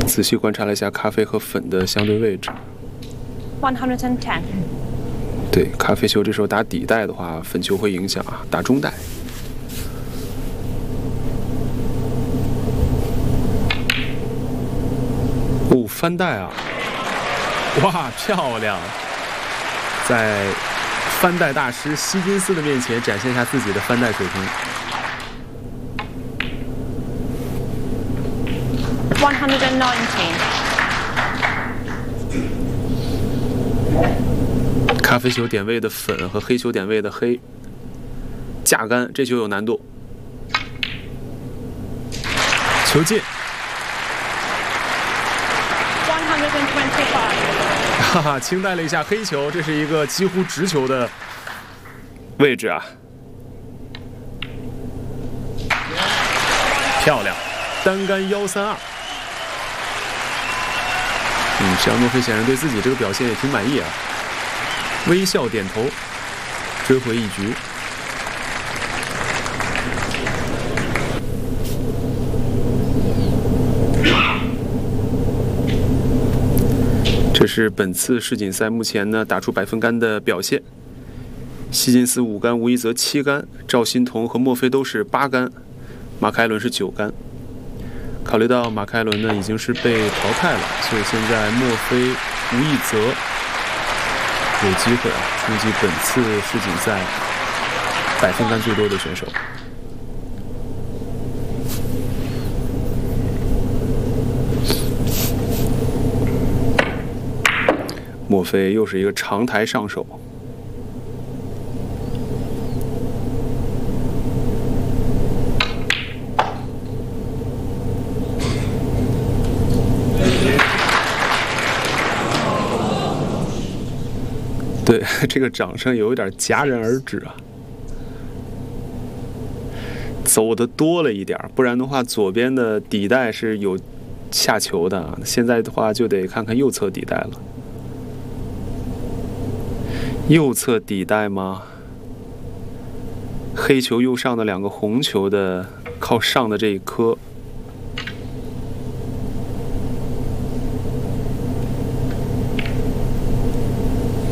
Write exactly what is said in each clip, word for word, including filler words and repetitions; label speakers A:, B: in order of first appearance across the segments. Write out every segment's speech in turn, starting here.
A: 仔细观察了一下咖啡和粉的相对位置。
B: one hundred ten。
A: 对，咖啡球这时候打底带的话，粉球会影响啊，打中带。哦，翻带啊！哇，漂亮！在翻带大师希金斯的面前展现一下自己的翻带水平。
B: one hundred nineteen。
A: 咖啡球点位的粉和黑球点位的黑，架杆，这球有难度。球进。
B: one hundred twenty-five。
A: 哈哈，轻带了一下黑球，这是一个几乎直球的位置啊。漂亮，单杆幺三二。嗯，肖诺菲显然对自己这个表现也挺满意啊。微笑点头，追回一局。这是本次世锦赛目前呢打出百分杆的表现。希金斯五杆，吴一泽七杆，赵欣彤和墨菲都是八杆，马凯伦是九杆。考虑到马凯伦呢已经是被淘汰了，所以现在墨菲、吴一泽有机会啊冲击本次世锦赛百分杆最多的选手。墨菲又是一个长台上手。对，这个掌声有一点戛然而止啊，走的多了一点，不然的话左边的底带是有下球的，现在的话就得看看右侧底带了。右侧底带吗？黑球右上的两个红球的靠上的这一颗。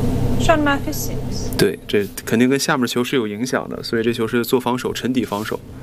A: 对，这肯定跟下面球是有影响的，所以这球是做防守，沉底防守。